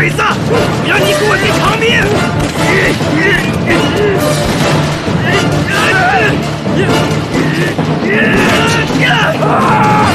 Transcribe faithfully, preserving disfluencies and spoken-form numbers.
鬼子，我让你给我去偿命！